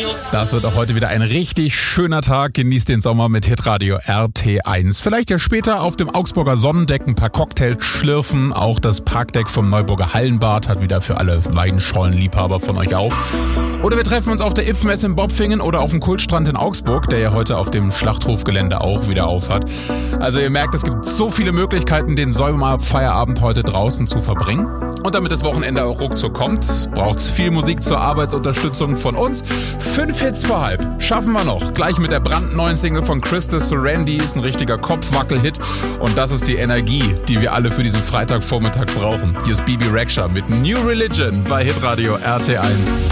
Das wird auch heute wieder ein richtig schöner Tag. Genießt den Sommer mit Hitradio RT1. Vielleicht ja später auf dem Augsburger Sonnendeck ein paar Cocktails schlürfen. Auch das Parkdeck vom Neuburger Hallenbad hat wieder für alle Weinschollenliebhaber von euch auf. Oder wir treffen uns auf der Ipfmesse in Bopfingen oder auf dem Kultstrand in Augsburg, der ja heute auf dem Schlachthofgelände auch wieder aufhat. Also ihr merkt, es gibt so viele Möglichkeiten, den Sommerfeierabend heute draußen zu verbringen. Und damit das Wochenende auch ruckzuck kommt, braucht's viel Musik zur Arbeitsunterstützung von uns. 5 Hits vor halb schaffen wir noch. Gleich mit der brandneuen Single von Krista Sorandi ist ein richtiger Kopfwackel-Hit. Und das ist die Energie, die wir alle für diesen Freitagvormittag brauchen. Hier ist Bibi Rexha mit New Religion bei Hitradio RT1.